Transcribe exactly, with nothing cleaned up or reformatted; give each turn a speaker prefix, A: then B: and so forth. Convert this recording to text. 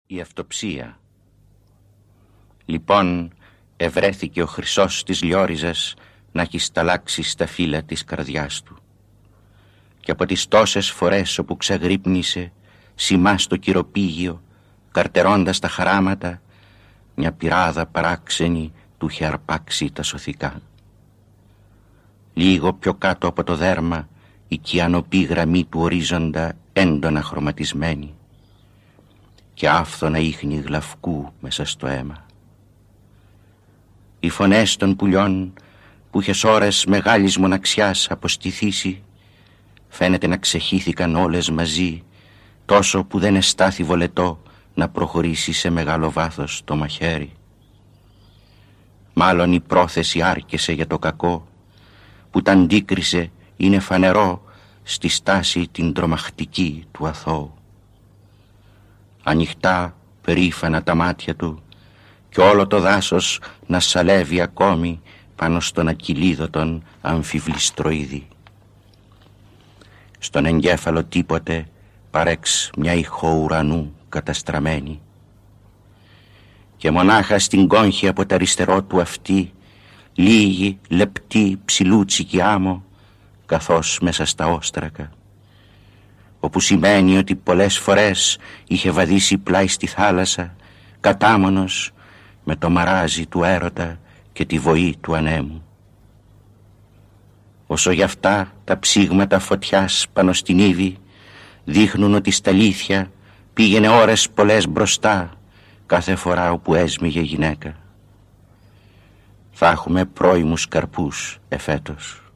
A: Η αυτοψία. Λοιπόν ευρέθηκε ο χρυσός της λιόριζας να έχει σταλάξει στα φύλλα της καρδιάς του, και από τις τόσες φορές όπου ξαγρύπνησε σημά στο κυροπήγιο, καρτερώντας τα χαράματα, μια πυράδα παράξενη του είχε αρπάξει τα σωθικά. Λίγο πιο κάτω από το δέρμα η κιανοπή γραμμή του ορίζοντα έντονα χρωματισμένη, και άφθονα ίχνη γλαυκού μέσα στο αίμα. Οι φωνές των πουλιών που είχες ώρες μεγάλης μοναξιάς αποστηθήσει, φαίνεται να ξεχύθηκαν όλες μαζί, τόσο που δεν εστάθη βολετό να προχωρήσει σε μεγάλο βάθος το μαχαίρι. Μάλλον η πρόθεση άρκεσε για το κακό, που τα αντίκρισε είναι φανερό στη στάση την τρομακτική του αθώου. Ανοιχτά περήφανα τα μάτια του και όλο το δάσος να σαλεύει ακόμη πάνω στον ακυλίδωτον αμφιβληστροειδή. Στον εγκέφαλο τίποτε παρέξ μια ηχό ουρανού καταστραμμένη, και μονάχα στην κόγχη από τα αριστερό του αυτή λίγη λεπτή ψηλούτσικη άμμο, καθώς μέσα στα όστρακα, όπου σημαίνει ότι πολλές φορές είχε βαδίσει πλάι στη θάλασσα κατάμονος με το μαράζι του έρωτα και τη βοή του ανέμου. Όσο γι' αυτά τα ψήγματα φωτιάς πάνω στην ύβη δείχνουν ότι στα αλήθεια πήγαινε ώρες πολλές μπροστά κάθε φορά όπου έσμιγε γυναίκα. Θα έχουμε πρώιμους καρπούς εφέτος.